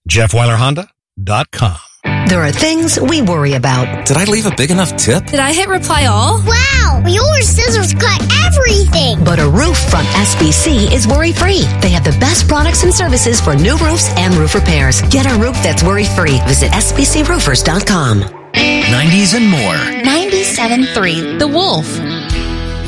JeffWeilerHonda.com. There are things we worry about. Did I leave a big enough tip? Did I hit reply all? Wow, your scissors cut everything. But a roof from SBC is worry-free. They have the best products and services for new roofs and roof repairs. Get a roof that's worry-free. Visit SBCRoofers.com. 90s and more. 97.3 The Wolf.